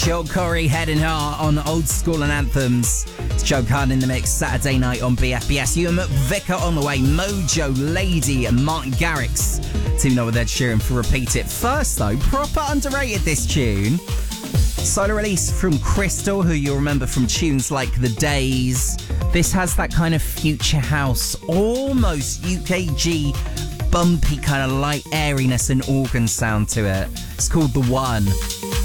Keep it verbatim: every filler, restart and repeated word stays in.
Joe Corey, Head and Heart on Old School and Anthems. It's Joe Carden in the mix, Saturday night on B F B S. Ewan McVicker on the way, Mojo, Lady and Martin Garrix. Teaming up with Ed Sheeran for Repeat It. First though, proper underrated this tune. Solo release from Crystal, who you'll remember from tunes like The Days. This has that kind of future house, almost U K G, bumpy kind of light airiness and organ sound to it. It's called The One.